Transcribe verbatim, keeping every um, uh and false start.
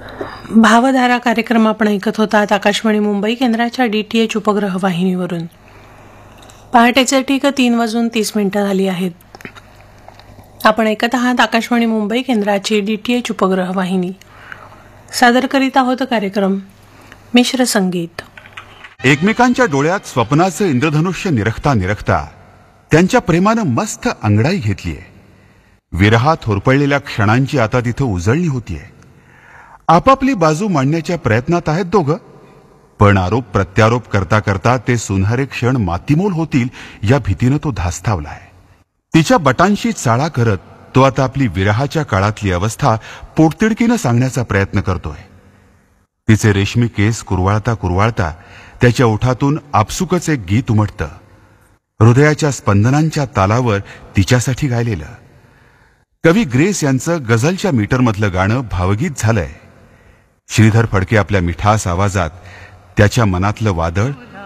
भावधारा कार्यक्रम आपण ऐकत होतात आकाशवाणी मुंबई केंद्राच्या डी टी एच उपग्रह वाहिनीवरून. पहाटेचे ठीक तीन वाजून तीस मिनिटं झाली आहेत. आपण ऐकत आहात आकाशवाणी मुंबई केंद्राची डी टी एच उपग्रह वाहिनी. सादर करीत आहोत कार्यक्रम मिश्र संगीत. एकमेकांच्या डोळ्यात स्वप्नाचं इंद्रधनुष्य निरखता निरखता त्यांच्या प्रेमानं मस्त अंगडाई घेतलीये. विरहात होरपळलेल्या क्षणांची आता तिथं उजळणी होतीये. आपापली बाजू मांडण्याच्या प्रयत्नात आहेत दोघं, पण आरोप प्रत्यारोप करता करता ते सुनहरे क्षण मातीमोल होतील या भीतीनं तो धास्तावलाय. तिच्या बटांशी चाळा करत तो आता आपली विरहाच्या काळातली अवस्था पोटतिडकीनं सांगण्याचा प्रयत्न करतोय. तिचे रेशमी केस कुरवाळता कुरवाळता त्याच्या ओठातून आपसुकच एक गीत उमटतं, हृदयाच्या स्पंदनांच्या तालावर तिच्यासाठी गायलेलं. कवी ग्रेस यांचं गझलच्या मीटरमधलं गाणं भावगीत झालंय. श्रीधर फडके आपल्या मिठास आवाजात त्याच्या मनातलं वादळ